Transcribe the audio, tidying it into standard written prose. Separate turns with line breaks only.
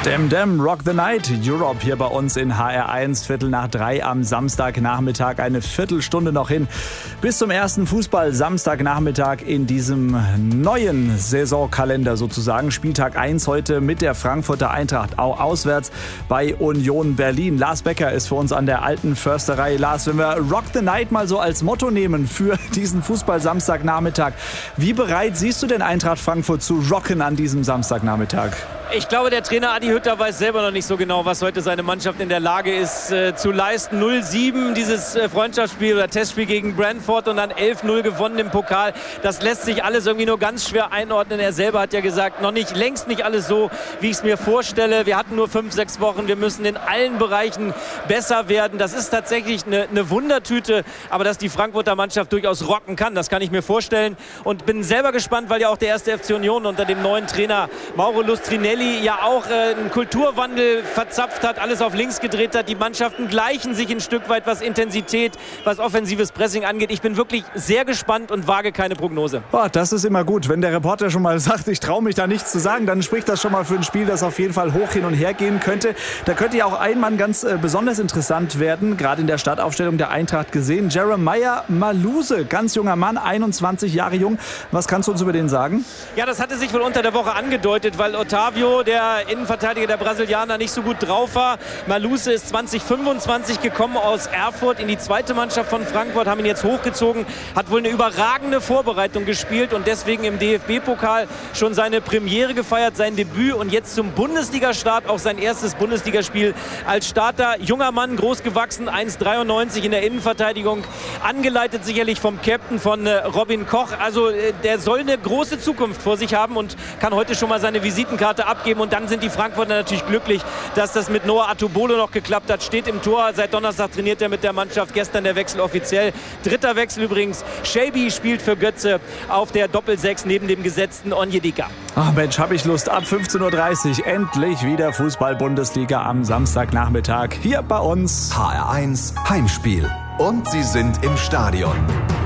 Dem Dem, Rock the Night, Europe hier bei uns in HR1, 2:45 am Samstagnachmittag, eine Viertelstunde noch hin bis zum ersten Fußball-Samstagnachmittag in diesem neuen Saisonkalender sozusagen. Spieltag 1 heute mit der Frankfurter Eintracht, auch auswärts bei Union Berlin. Lars Becker ist für uns an der alten Försterei. Lars, wenn wir Rock the Night mal so als Motto nehmen für diesen Fußball-Samstagnachmittag, wie bereit siehst du denn Eintracht Frankfurt zu rocken an diesem Samstagnachmittag?
Ich glaube, der Trainer Adi Hütter weiß selber noch nicht so genau, was heute seine Mannschaft in der Lage ist zu leisten. 0-7, dieses Freundschaftsspiel oder Testspiel gegen Brentford und dann 11-0 gewonnen im Pokal. Das lässt sich alles irgendwie nur ganz schwer einordnen. Er selber hat ja gesagt, längst nicht alles so, wie ich es mir vorstelle. Wir hatten nur 5-6 Wochen. Wir müssen in allen Bereichen besser werden. Das ist tatsächlich eine Wundertüte. Aber dass die Frankfurter Mannschaft durchaus rocken kann, das kann ich mir vorstellen. Und bin selber gespannt, weil ja auch der erste FC Union unter dem neuen Trainer Mauro Lustrinelli ja auch einen Kulturwandel verzapft hat, alles auf links gedreht hat. Die Mannschaften gleichen sich ein Stück weit, was Intensität, was offensives Pressing angeht. Ich bin wirklich sehr gespannt und wage keine Prognose.
Boah, das ist immer gut. Wenn der Reporter schon mal sagt, ich traue mich da nichts zu sagen, dann spricht das schon mal für ein Spiel, das auf jeden Fall hoch hin und her gehen könnte. Da könnte ja auch ein Mann ganz besonders interessant werden, gerade in der Startaufstellung der Eintracht gesehen. Jeremiah Maluse, ganz junger Mann, 21 Jahre jung. Was kannst du uns über den sagen?
Ja, das hatte sich wohl unter der Woche angedeutet, weil Otavio, der Innenverteidiger der Brasilianer, nicht so gut drauf war. Maluse ist 2025 gekommen aus Erfurt in die zweite Mannschaft von Frankfurt, haben ihn jetzt hochgezogen, hat wohl eine überragende Vorbereitung gespielt und deswegen im DFB-Pokal schon seine Premiere gefeiert, sein Debüt und jetzt zum Bundesliga-Start auch sein erstes Bundesligaspiel als Starter. Junger Mann, groß gewachsen, 1,93 in der Innenverteidigung, angeleitet sicherlich vom Captain von Robin Koch. Also der soll eine große Zukunft vor sich haben und kann heute schon mal seine Visitenkarte abgeben. Und dann sind die Frankfurter natürlich glücklich, dass das mit Noah Atubolo noch geklappt hat. Steht im Tor. Seit Donnerstag trainiert er mit der Mannschaft. Gestern der Wechsel offiziell. Dritter Wechsel übrigens. Shaby spielt für Götze auf der Doppel-6 neben dem gesetzten Onyedika.
Ach Mensch, habe ich Lust. Ab 15:30 Uhr endlich wieder Fußball-Bundesliga am Samstagnachmittag hier bei uns.
HR1 Heimspiel. Und sie sind im Stadion.